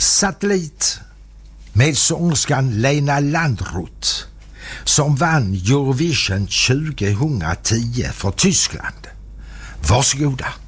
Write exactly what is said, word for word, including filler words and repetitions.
Satellit med sångerskan Lena Landrut som vann Eurovision tjugohundratio för Tyskland. Varsågoda.